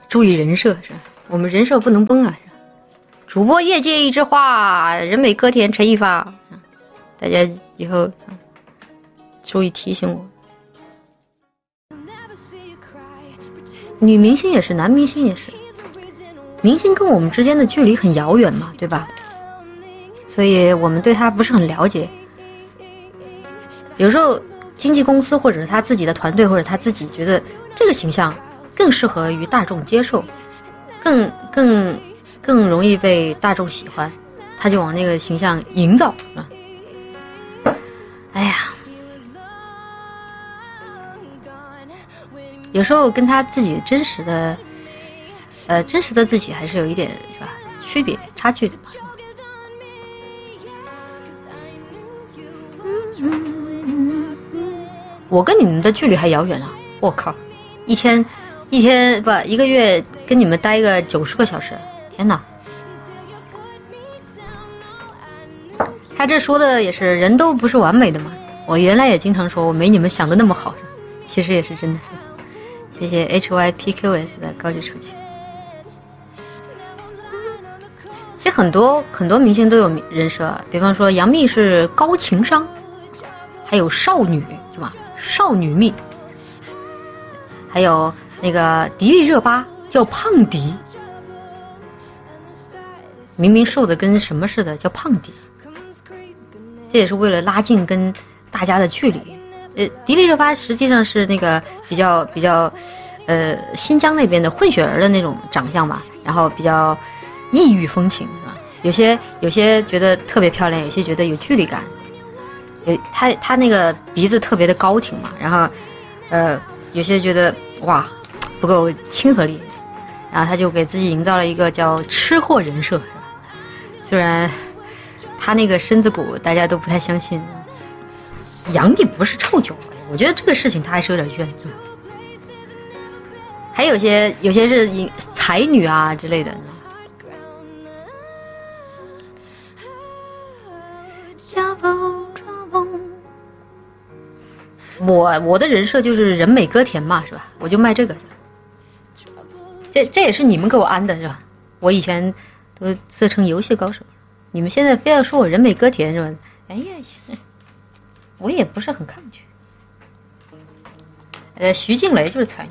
注意人设是吧？我们人设不能崩啊！是吧？主播业界一枝花，人美歌甜陈一发，大家以后注意提醒我。女明星也是，男明星也是，明星跟我们之间的距离很遥远嘛，对吧？所以我们对他不是很了解。有时候经纪公司或者是他自己的团队或者他自己觉得这个形象更适合于大众接受，更容易被大众喜欢，他就往那个形象营造啊。哎呀，有时候跟他自己真实的自己还是有一点是吧区别差距的嘛。我跟你们的距离还遥远啊！我靠，一个月跟你们待个90个小时，天哪！他这说的也是，人都不是完美的嘛。我原来也经常说我没你们想的那么好，其实也是真的。谢谢 HYPQS 的高级出气。其实很多明星都有人设，比方说杨幂是高情商，还有少女是吧？少女蜜，还有那个迪丽热巴叫胖迪，明明瘦的跟什么似的叫胖迪，这也是为了拉近跟大家的距离。迪丽热巴实际上是那个比较新疆那边的混血儿的那种长相嘛，然后比较异域风情是吧？有些觉得特别漂亮，有些觉得有距离感。他那个鼻子特别的高挺嘛，然后有些觉得哇不够亲和力，然后他就给自己营造了一个叫吃货人设，虽然他那个身子骨大家都不太相信。杨幂不是臭脚，我觉得这个事情他还是有点冤。还有些是才女啊之类的。我的人设就是人美歌甜嘛，是吧？我就卖这个。这也是你们给我安的是吧？我以前都自称游戏高手，你们现在非要说我人美歌甜是吧？哎呀，我也不是很抗拒。徐静蕾就是才女。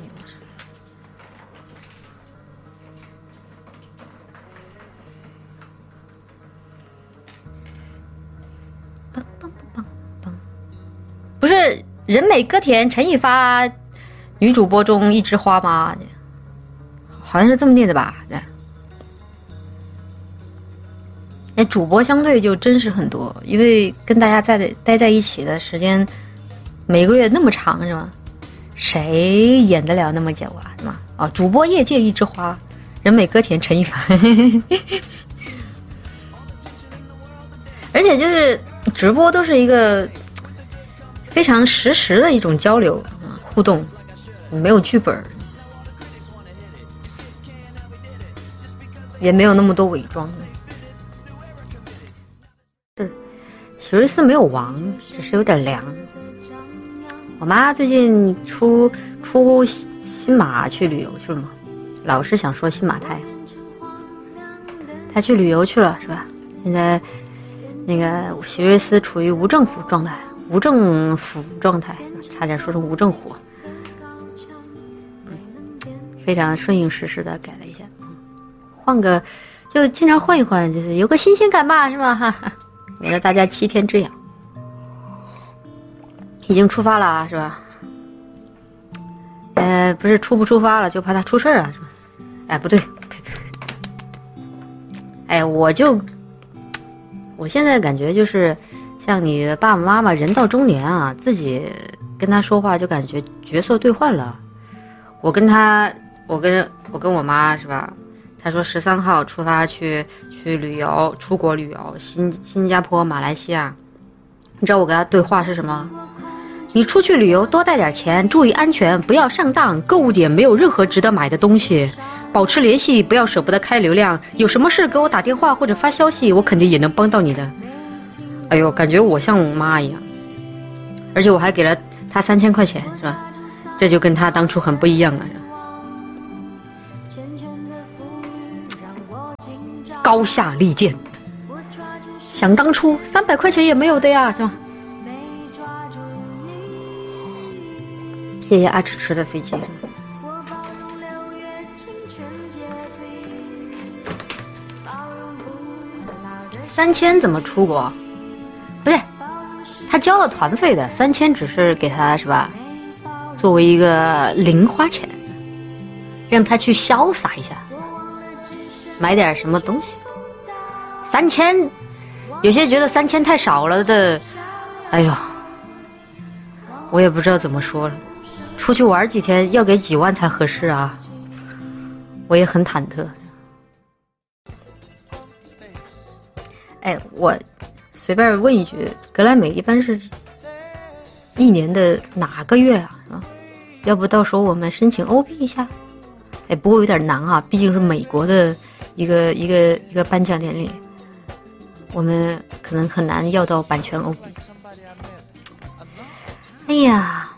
不是人美歌甜陈一发女主播中一枝花吗？好像是这么念的吧？主播相对就真实很多，因为跟大家待在一起的时间每个月那么长是吗？谁演得了那么久啊？是吗？啊，主播业界一枝花，人美歌甜陈一发。而且就是直播都是一个非常实时的一种交流互动，没有剧本，也没有那么多伪装。许瑞斯没有亡，只是有点凉。我妈最近出新马去旅游去了嘛，老是想说新马泰，她去旅游去了是吧？现在那个许瑞斯处于无政府状态，差点说成无政府。非常顺应时事的改了一下，换个就经常换一换，就是有个新鲜感吧，是吧？哈哈，免得大家7天之痒。已经出发了是吧？不是不出发了，就怕他出事啊，是吧？哎，不对，哎，我现在感觉就是像你的爸爸妈妈人到中年啊，自己跟他说话就感觉角色兑换了。我跟我妈是吧？她说13号出发去旅游，出国旅游，新加坡、马来西亚。你知道我跟她对话是什么？你出去旅游多带点钱，注意安全，不要上当，购物点没有任何值得买的东西，保持联系，不要舍不得开流量，有什么事给我打电话或者发消息，我肯定也能帮到你的。哎呦，感觉我像我妈一样，而且我还给了她3000块钱是吧？这就跟她当初很不一样了。 高下立见。想当初300块钱也没有的呀，是吧？谢谢阿迟迟的飞机。3000怎么出国？不是，他交了团费的，3000只是给他是吧？作为一个零花钱，让他去潇洒一下，买点什么东西。3000，有些觉得3000太少了的，哎呦，我也不知道怎么说了。出去玩几天要给几万才合适啊，我也很忐忑。哎，我随便问一句，格莱美一般是一年的哪个月啊？是吧？要不到时候我们申请 OB 一下？哎，不过有点难啊，毕竟是美国的一个颁奖典礼，我们可能很难要到版权 OB。哎呀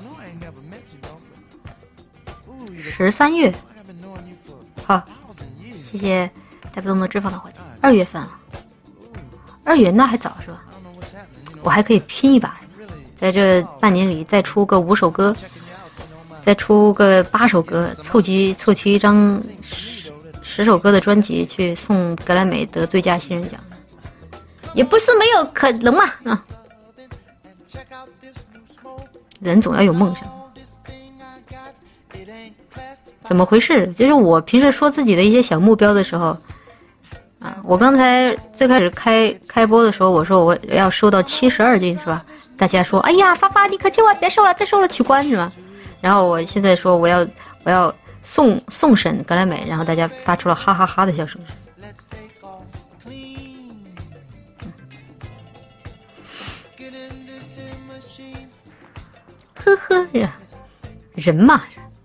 ，13月，好，谢谢带不动的脂肪的伙计。2月份啊。2月那还早是吧？我还可以拼一把，在这半年里再出个5首歌，再出个8首歌，凑齐一张10首歌的专辑去送格莱美得最佳新人奖，也不是没有可能嘛啊！人总要有梦想。怎么回事？就是我平时说自己的一些小目标的时候。我刚才最开始开播的时候，我说我要瘦到72斤是吧？大家说，哎呀，发发你可千万别瘦了，再瘦了取关是吧？然后我现在说我要送审格莱美，然后大家发出了哈哈哈的笑声。呵呵呀，人嘛，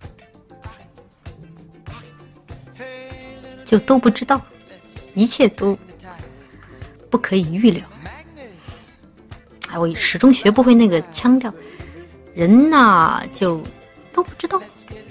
就都不知道。一切都不可以预料。哎，我始终学不会那个腔调，人呐就都不知道。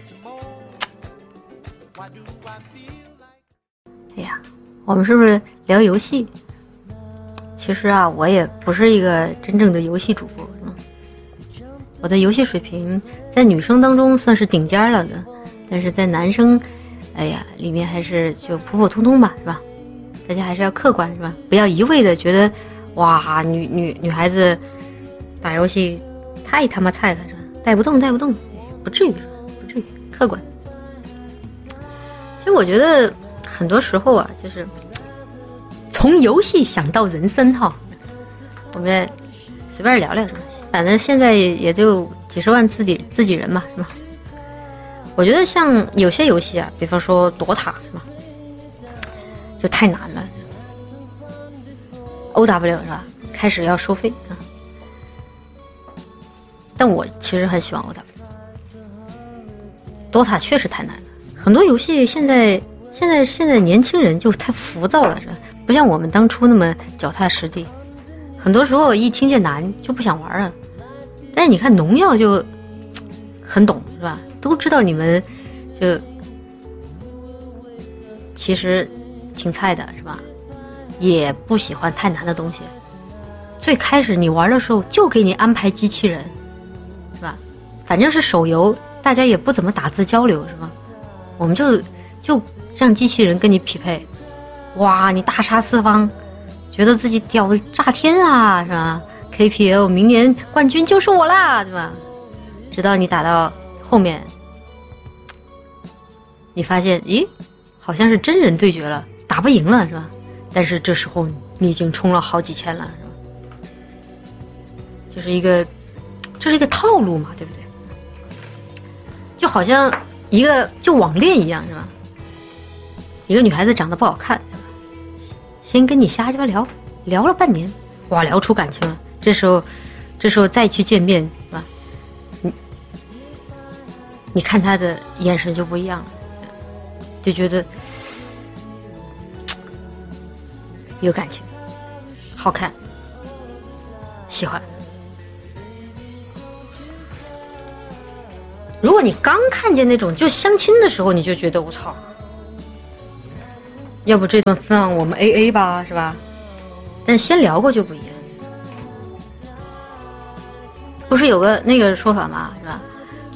哎呀，我们是不是聊游戏？其实啊，我也不是一个真正的游戏主播，我的游戏水平在女生当中算是顶尖了的，但是在男生，哎呀，里面还是就普普通通吧，是吧？大家还是要客观是吧？不要一味的觉得，哇，女孩子打游戏太他妈菜了是吧？带不动，不至于，客观。其实我觉得很多时候啊，就是从游戏想到人生哈。我们随便聊聊是吧？反正现在也就几十万自己人嘛，是吧？我觉得像有些游戏啊，比方说躲塔是吧？就太难了 ，OW 是吧？开始要收费啊！但我其实很喜欢 OW。DOTA 确实太难了，很多游戏现在年轻人就太浮躁了，是吧？不像我们当初那么脚踏实地。很多时候一听见难就不想玩了。但是你看农药就很懂是吧？都知道你们就其实挺菜的是吧？也不喜欢太难的东西。最开始你玩的时候就给你安排机器人，是吧？反正是手游，大家也不怎么打字交流，是吧？我们就让机器人跟你匹配，哇，你大杀四方，觉得自己屌的炸天啊，是吧 ？KPL 明年冠军就是我啦，对吧？直到你打到后面，你发现，咦，好像是真人对决了，打不赢了，是吧？但是这时候你已经充了好几千了，是吧？这是一个套路嘛，对不对？就好像就网恋一样，是吧？一个女孩子长得不好看，先跟你瞎鸡巴聊了半年，哇，聊出感情了。这时候再去见面，是吧？你看她的眼神就不一样了，就觉得有感情，好看，喜欢。如果你刚看见那种就相亲的时候，你就觉得我操， 要不这顿饭我们 AA 吧，是吧？但是先聊过就不一样。不是有个那个说法吗？是吧？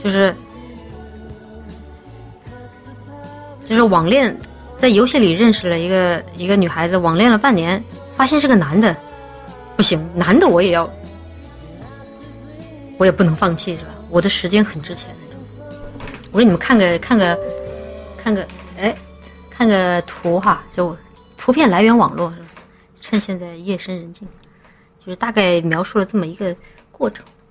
就是网恋，在游戏里认识了一个女孩子，网恋了半年，发现是个男的，不行，男的我也不能放弃，是吧？我的时间很值钱那种。我说你们看个图哈，就图片来源网络，是吧？趁现在夜深人静，就是大概描述了这么一个过程。